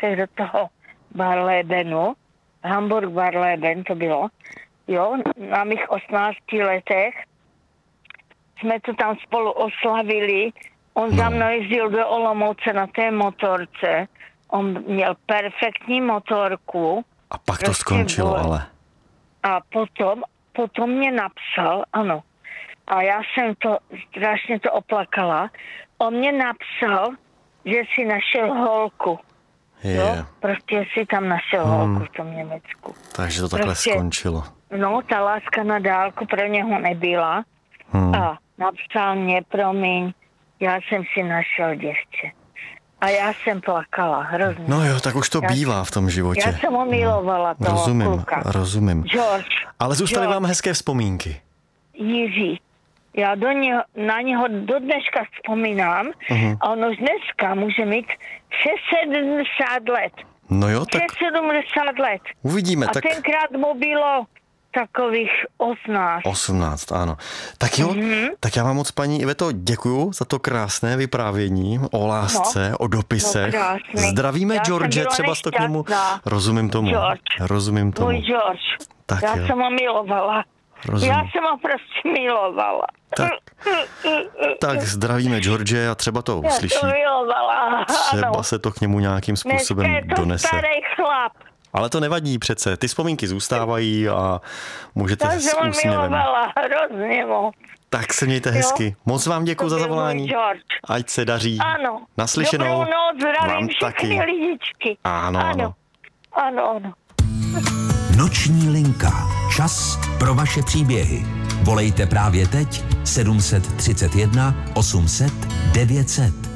letech do toho Barlébenu, Hamburg Barleben to bylo, jo, na mých 18 letech jsme to tam spolu oslavili. On za mnou jezdil do Olomouce na té motorce. On měl perfektní motorku. A pak to skončilo, ale. A potom mě napsal, ano. A já jsem to strašně to oplakala. On mě napsal, že si našel holku. Jo? Prostě si tam našel holku v tom Německu. Takže to takhle skončilo. No, ta láska na dálku pro něho nebyla. A napsal mě, promiň, já jsem si našel děvče. A já jsem plakala hrozně. No jo, tak už to bývá v tom životě. Já jsem ho milovala, toho kluka. Rozumím. George. Ale zůstaly vám hezké vzpomínky. Jiří. Já na něho do dneška vzpomínám a on už dneska může mít 670 let. No jo, tak 670 let. Uvidíme. A tak tenkrát mu bylo takových 18. 18, ano. Tak jo, tak já vám moc, paní Iveto, děkuju za to krásné vyprávění o lásce, o dopisech. Zdravíme George, třeba to k němu. Rozumím tomu. George. Rozumím tomu. Můj George. Tak já jo. jsem ho milovala. Rozumím. Já jsem ho prostě milovala. Tak zdravíme George a třeba to uslyší. Já to milovala. Třeba se to k němu nějakým způsobem dneska je to donese. starý chlap. Ale to nevadí přece, ty vzpomínky zůstávají a můžete s úsměvem. Já jsem ho milovala hrozně moc. Tak se mějte hezky. Moc vám děkuji za zavolání. Ať se daří. Ano. Naslyšenou. Dobrou noc, zdravím vám všechny taky. lidičky. Ano. Noční linka. Čas pro vaše příběhy. Volejte právě teď 731 800 900.